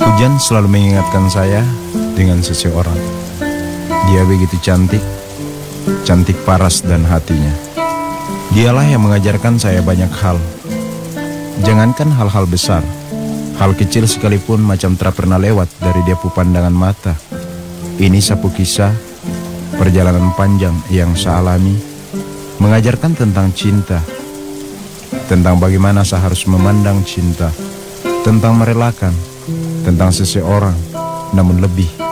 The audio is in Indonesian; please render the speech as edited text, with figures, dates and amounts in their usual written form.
Hujan selalu mengingatkan saya dengan seseorang. Dia begitu cantik, cantik paras dan hatinya. Dialah yang mengajarkan saya banyak hal. Jangankan hal-hal besar, hal kecil sekalipun macam tak pernah lewat dari dia pu pandangan mata. Ini sapu kisah, perjalanan panjang yang saya alami, mengajarkan tentang cinta, tentang bagaimana saya harus memandang cinta, tentang merelakan, tentang seseorang, namun lebih